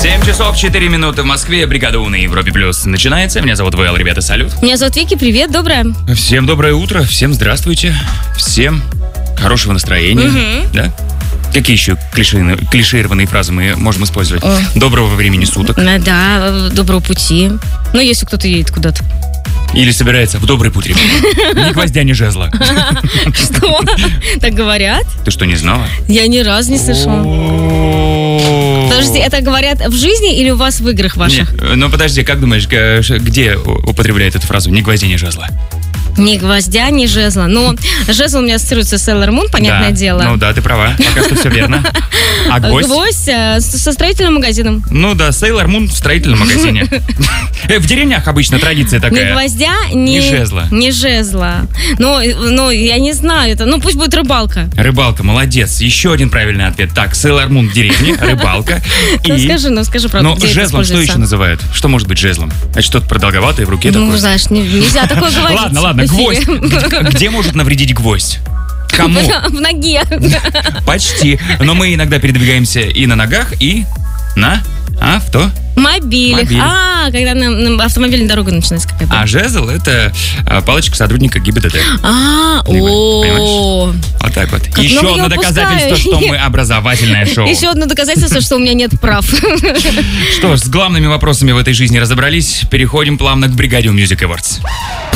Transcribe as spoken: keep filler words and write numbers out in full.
семь часов четыре минуты в Москве. Бригада У на Европе Плюс начинается. Меня зовут ВЛ, ребята, салют. Меня зовут Вики, привет, доброе. Всем доброе утро, всем здравствуйте. Всем хорошего настроения. Угу. Да? Какие еще клише, клишированные фразы мы можем использовать? О. Доброго времени суток. Да, доброго пути. Ну, если кто-то едет куда-то. Или собирается в добрый путь, ребята. Ни гвоздя, ни жезла. Что? Так говорят? Ты что, не знала? Я ни разу не слышала. Подожди, это говорят в жизни или у вас в играх ваших? Не, ну подожди, как думаешь, где употребляют эту фразу? Ни гвоздя, ни жезла. Ни гвоздя, ни жезла. Но жезл у меня ассоциируется с Sailor Moon, понятное да, дело. Ну да, ты права, пока что все верно. А гвоздь? Гвоздь э, со строительным магазином. Ну да, Sailor Moon в строительном магазине. В деревнях обычно традиция такая. Ни гвоздя, ни, ни жезла. Ни жезла. Ну, ну, я не знаю, это, ну пусть будет рыбалка. Рыбалка, молодец. Еще один правильный ответ. Так, Sailor Moon в деревне, рыбалка. Ну скажи, ну скажи правду. Ну, жезлом что еще называют? Что может быть жезлом? Это что-то продолговатое в руке такое? Ну, знаешь, нельзя такое говорить. Ладно, ладно, гвоздь. Где может навредить гвоздь? Кому? В ноге. Почти. Но мы иногда передвигаемся и на ногах, и на авто. Мобиль. Мобиль. А, когда на, на автомобильная дорога начинается какая-то. А жезл — это а, палочка сотрудника ГИБДД. А, о. Вот так вот. Как Еще много я одно упускаю. доказательство, что мы образовательное шоу. Еще одно доказательство, что у меня нет прав. Что ж, с главными вопросами в этой жизни разобрались. Переходим плавно к бригаде Music Awards.